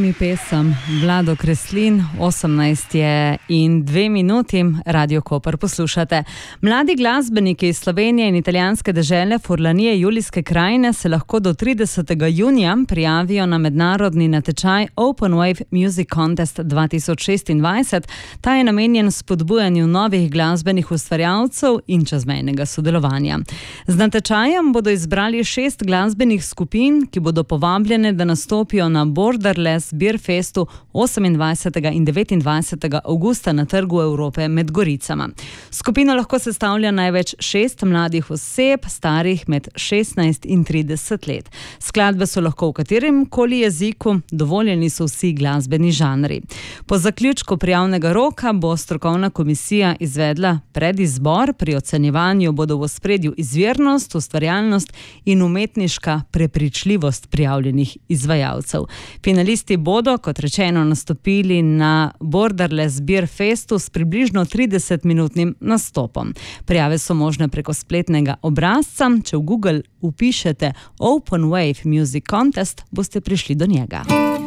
mi pesem Vlado Kreslin, 18 je in 2 minuti, Radio Koper poslušate. Mladi glasbeniki iz Slovenije in italijanske dežele Furlanije Julijske krajine se lahko do 30. junija prijavijo na mednarodni natečaj Open Wave Music Contest 2026. Ta je namenjen spodbujanju novih glasbenih ustvarjalcev in čezmejnega sodelovanja. Z natečajem bodo izbrali 6 glasbenih skupin, ki bodo povabljene, da nastopijo na Borderless Beer Festu 28. in 29. avgusta na Trgu Evrope med Goricama. Skupino lahko sestavlja največ 6 mladih oseb, starih med 16 in 30 let. Skladbe so lahko v katerem koli jeziku, dovoljeni so vsi glasbeni žanri. Po zaključku prijavnega roka bo strokovna komisija izvedla predizbor, pri ocenjevanju bodo v ospredju izvirnost, ustvarjalnost in umetniška prepričljivost prijavljenih izvajalcev. Finalisti bodo, kot rečeno, nastopili na Borderless Beer Festu s približno 30-minutnim nastopom. Prijave so možne preko spletnega obrazca. Če v Google vpišete Open Wave Music Contest, boste prišli do njega.